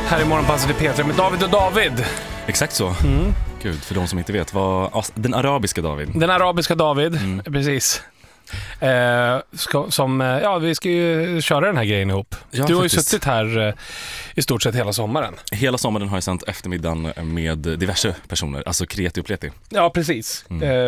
Här i Morgonpasset i P3 med David och David. Exakt så. Gud, för de som inte vet vad den arabiska David. Den arabiska David, precis. Vi ska ju köra den här grejen ihop. Ja, du har ju faktiskt suttit här i stort sett hela sommaren. Hela sommaren har jag sänt eftermiddagen med diverse personer, alltså kreti och pleti. Ja, precis.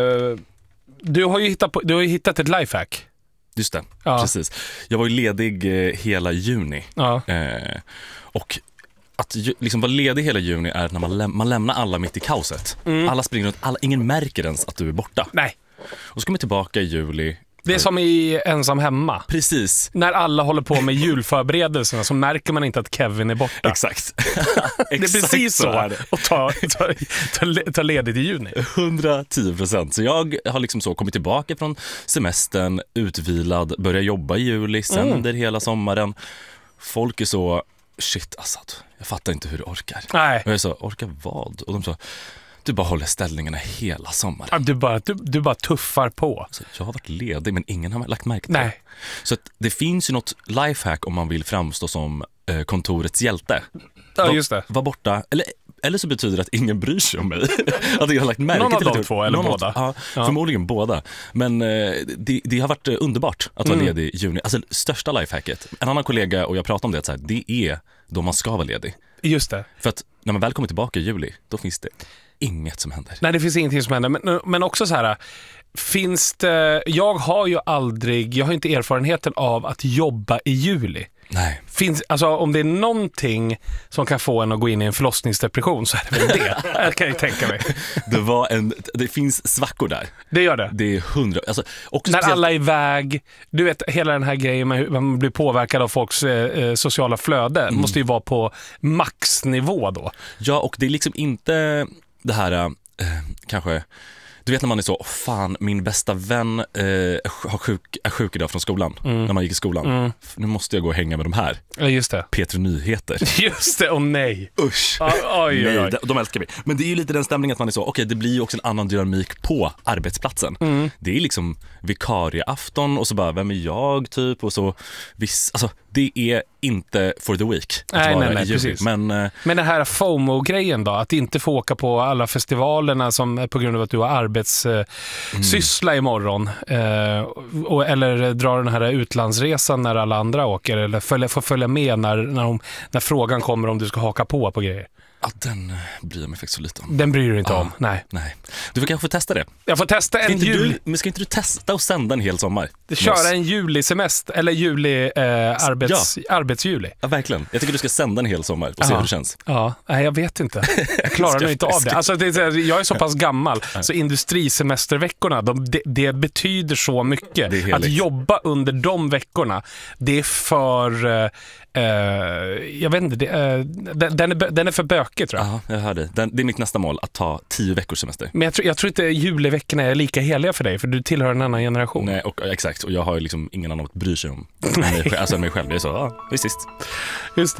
Du har ju hittat ett lifehack. Just det, Ja. precis. Jag var ju ledig hela juni. Ja. Och att liksom vara ledig hela juni är när man lämnar alla mitt i kaoset. Alla springer runt, ingen märker ens att du är borta. Nej, Och så kommer jag tillbaka i juli. det är som i Ensam hemma. Precis. När alla håller på med julförberedelserna så märker man inte att Kevin är borta. Exakt. Det är precis så är det. att ta ledigt i juni. 110%. Så jag har liksom så kommit tillbaka från semestern, utvilad, börjar jobba i juli, sänder hela sommaren. Folk är så, shit Assad, jag fattar inte hur du orkar. Nej. Och jag sa, orkar vad? Och de sa, du bara håller ställningarna hela sommaren. Du bara tuffar på. Så jag har varit ledig men ingen har lagt märke till Nej. det. Så att det finns ju något lifehack om man vill framstå som kontorets hjälte. Ja, just det. Var borta, eller så betyder det att ingen bryr sig om mig. Att jag har lagt märke Någon av till de det. två, eller båda? Ja, förmodligen båda. Men det har varit underbart att vara ledig i juni. Alltså största lifehacket. En annan kollega och jag pratade om det, att så här, det är då man ska vara ledig. Just det. För att när man väl kommer tillbaka i juli, då finns det inget som händer. Nej, det finns ingenting som händer. Men också så här, finns det... Jag har inte erfarenheten av att jobba i juli. Nej. Alltså om det är någonting som kan få en att gå in i en förlossningsdepression så är det väl det. Jag kan ju tänka mig. Det finns svackor där. Det gör det. Det är 100. Alltså, också när speciellt, alla är iväg, du vet hela den här grejen med hur man blir påverkad av folks sociala flöde måste ju vara på maxnivå då. ja, och det är liksom inte det här kanske. Du vet när man är så, fan, min bästa vän är sjuk idag från skolan. När man gick i skolan. Nu måste jag gå och hänga med de här. Ja, just det. Peter Nyheter. Just det, och nej. Usch. Oj. Nej, de älskar vi. Men det är ju lite den stämningen att man är så, okej, det blir ju också en annan dynamik på arbetsplatsen. Det är liksom vikarieafton och så bara, vem är jag typ? Och så alltså det är inte for the week att vara i juli. Precis. Men den här FOMO-grejen då, att inte få åka på alla festivalerna som på grund av att du har arbetssyssla imorgon eller dra den här utlandsresan när alla andra åker eller få följa med när frågan kommer om du ska haka på grejer. ja, den bryr jag mig faktiskt så lite om. Den bryr du inte om, nej. Du får kanske få testa det. Jag får testa Men ska inte du testa och sända en hel sommar? Köra en julisemester eller arbetsjuli. Ja, verkligen. Jag tycker du ska sända en hel sommar och se hur det känns. Ja, nej, jag vet inte. Jag klarar nog inte av det. Alltså, jag är så pass gammal så industrisemesterveckorna, det betyder så mycket. Att jobba under de veckorna, det är för... jag vet inte, den är för bökig, tror jag. Ja, jag hör dig. Det är mitt nästa mål, att ta 10 veckors semester. Men jag tror inte juliveckorna är lika heliga för dig, för du tillhör en annan generation. Nej, exakt. Och jag har liksom ingen annan att bry sig om än mig själv. Det är så, visst. Just det.